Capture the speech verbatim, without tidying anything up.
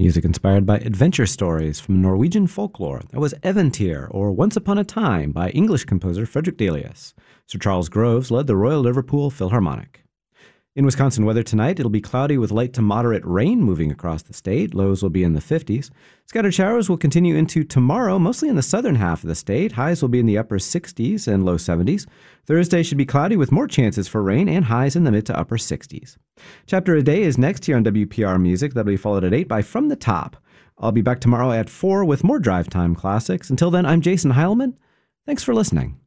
Music inspired by adventure stories from Norwegian folklore. That was Eventyr, or Once Upon a Time, by English composer Frederick Delius. Sir Charles Groves led the Royal Liverpool Philharmonic. In Wisconsin weather tonight, it'll be cloudy with light to moderate rain moving across the state. Lows will be in the fifties. Scattered showers will continue into tomorrow, mostly in the southern half of the state. Highs will be in the upper sixties and low seventies. Thursday should be cloudy with more chances for rain and highs in the mid to upper sixties. Chapter a Day is next here on W P R Music. That'll be followed at eight by From the Top. I'll be back tomorrow at four with more Drive Time classics. Until then, I'm Jason Heilman. Thanks for listening.